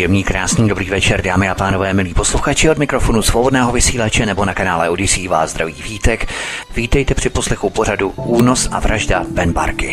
Příjemný, krásný, dobrý večer, dámy a pánové, milí posluchači, od mikrofonu Svobodného vysílače nebo na kanále Odyssey vás zdraví Vítek. Vítejte při poslechu pořadu Únos a vražda Ben Barky.